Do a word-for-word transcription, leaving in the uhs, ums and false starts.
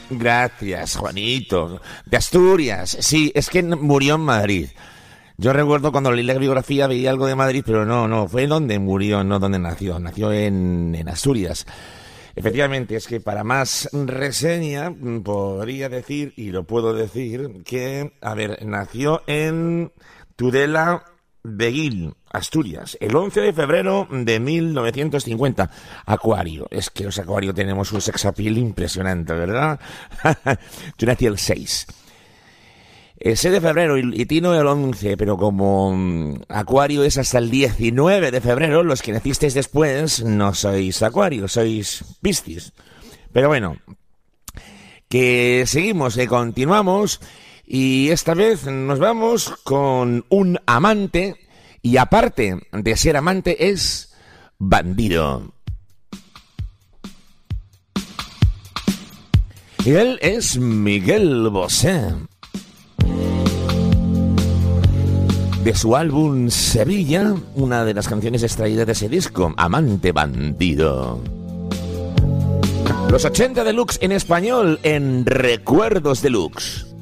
Gracias, Juanito. De Asturias. Sí, es que murió en Madrid. Yo recuerdo cuando leí la biografía veía algo de Madrid, pero no, no, fue donde murió, no donde nació. Nació en, en Asturias. Efectivamente, es que para más reseña podría decir, y lo puedo decir, que, a ver, nació en Tudela, Beguín, Asturias, el once de febrero de mil novecientos cincuenta. Acuario. Es que los Acuario tenemos un sex appeal impresionante, ¿verdad? Yo nací el seis. El seis de febrero y, y Tino el once, pero como um, Acuario es hasta el diecinueve de febrero, los que nacisteis después no sois Acuario, sois Piscis. Pero bueno, que seguimos, que continuamos, y esta vez nos vamos con un amante, y aparte de ser amante es bandido. Y él es Miguel Bosé. De su álbum Sevilla, una de las canciones extraídas de ese disco, Amante Bandido. Los ochenta Deluxe en español, en Recuerdos Deluxe.